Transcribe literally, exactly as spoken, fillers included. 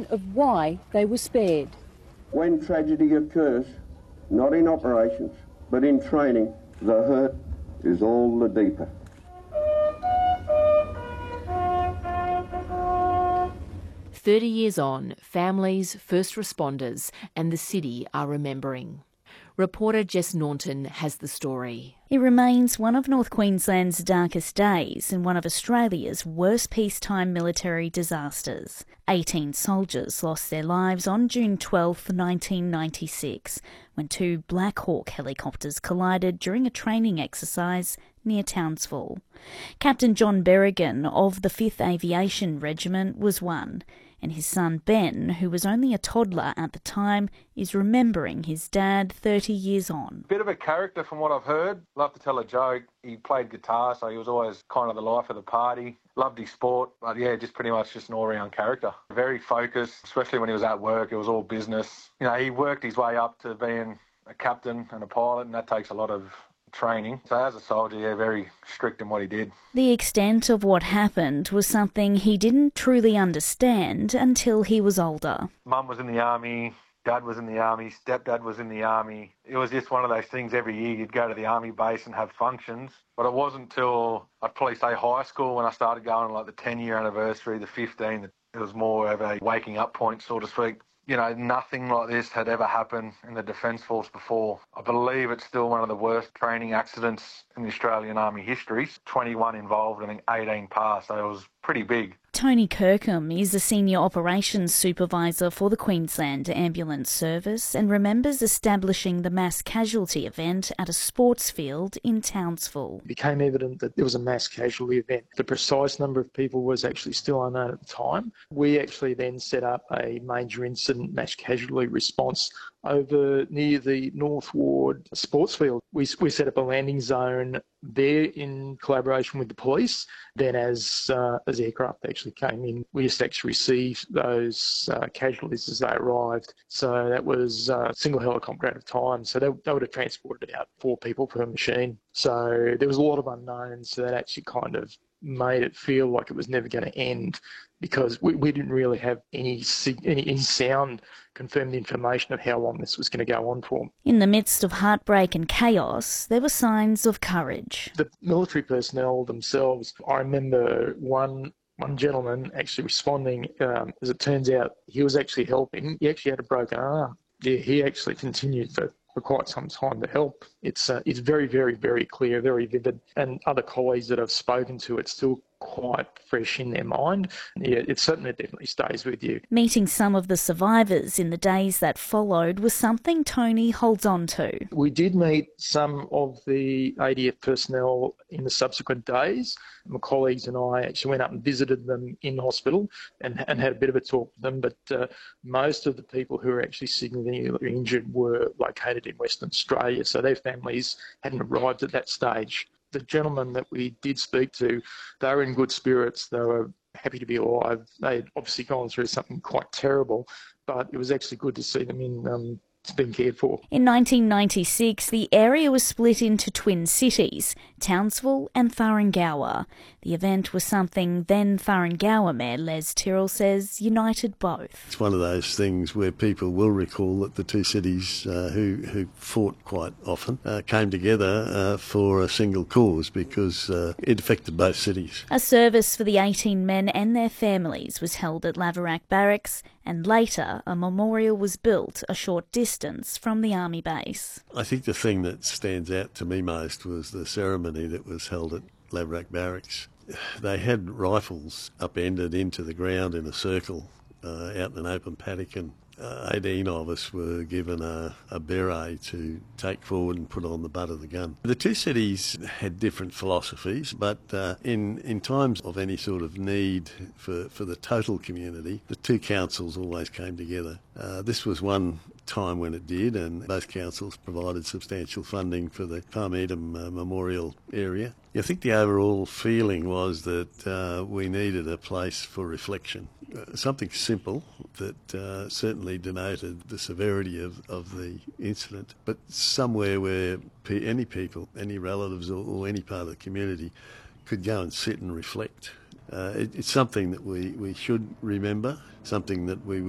explanation of why they were spared. When tragedy occurs, not in operations, but in training, the hurt is all the deeper. Thirty years on, families, first responders and the city are remembering. Reporter Jess Naunton has the story. It remains one of North Queensland's darkest days and one of Australia's worst peacetime military disasters. eighteen soldiers lost their lives on June twelfth, nineteen ninety-six, when two Black Hawk helicopters collided during a training exercise near Townsville. Captain John Berrigan of the fifth Aviation Regiment was one, and his son Ben, who was only a toddler at the time, is remembering his dad thirty years on. Bit of a character from what I've heard. Loved to tell a joke. He played guitar, so he was always kind of the life of the party. Loved his sport, but yeah, just pretty much just an all-round character. Very focused, especially when he was at work. It was all business. You know, he worked his way up to being a captain and a pilot, and that takes a lot of training. So as a soldier, yeah, very strict in what he did. The extent of what happened was something he didn't truly understand until he was older. Mum was in the army, Dad was in the army, stepdad was in the army. It was just one of those things every year you'd go to the army base and have functions. But it wasn't until, I'd probably say high school, when I started going on like the ten year anniversary, the fifteen, that it was more of a waking up point, so to speak. You know, nothing like this had ever happened in the Defence Force before. I believe it's still one of the worst training accidents in the Australian Army history. twenty-one involved, I think eighteen passed, so it was pretty big. Tony Kirkham is a senior operations supervisor for the Queensland Ambulance Service and remembers establishing the mass casualty event at a sports field in Townsville. It became evident that there was a mass casualty event. The precise number of people was actually still unknown at the time. We actually then set up a major incident mass casualty response over near the North Ward sports field. We, we set up a landing zone there in collaboration with the police. Then as uh, as aircraft actually came in, we just actually received those uh, casualties as they arrived. So that was a single helicopter at a time. So they, they would have transported out four people per machine. So there was a lot of unknowns. So that actually kind of made it feel like it was never going to end, because we, we didn't really have any, any any sound confirmed information of how long this was going to go on for. In the midst of heartbreak and chaos, there were signs of courage. The military personnel themselves, I remember one one gentleman actually responding, um, as it turns out, he was actually helping. He actually had a broken arm. Yeah, he actually continued for for quite some time to help. It's uh, it's very, very, very clear, very vivid, and other colleagues that I've spoken to, it's still quite fresh in their mind. Yeah, it certainly definitely stays with you. Meeting some of the survivors in the days that followed was something Tony holds on to. We did meet some of the A D F personnel in the subsequent days. My colleagues and I actually went up and visited them in hospital and, and had a bit of a talk with them, but uh, most of the people who were actually significantly injured were located in Western Australia, so their families hadn't arrived at that stage. The gentlemen that we did speak to, they were in good spirits. They were happy to be alive. They had obviously gone through something quite terrible, but it was actually good to see them in um, being cared for. In nineteen ninety-six, the area was split into twin cities, Townsville and Thuringowa. The event was something then Thuringowa Mayor Les Tyrrell says united both. It's one of those things where people will recall that the two cities uh, who, who fought quite often uh, came together uh, for a single cause, because uh, it affected both cities. A service for the eighteen men and their families was held at Laverack Barracks, and later a memorial was built a short distance from the army base. I think the thing that stands out to me most was the ceremony that was held at Laverack Barracks. They had rifles upended into the ground in a circle uh, out in an open paddock, and uh, eighteen of us were given a, a beret to take forward and put on the butt of the gun. The two cities had different philosophies, but uh, in, in times of any sort of need for, for the total community, the two councils always came together. Uh, this was one time when it did, and both councils provided substantial funding for the Palmeedom uh, Memorial area. I think the overall feeling was that uh, we needed a place for reflection, uh, something simple that uh, certainly denoted the severity of, of the incident, but somewhere where pe- any people, any relatives or, or any part of the community could go and sit and reflect. Uh, it, it's something that we, we should remember, something that we